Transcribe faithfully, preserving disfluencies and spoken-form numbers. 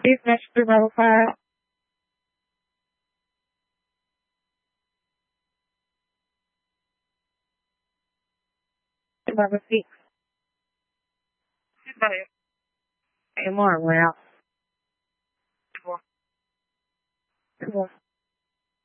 Please match to level five. Level six. Hey, more route. Four. Four.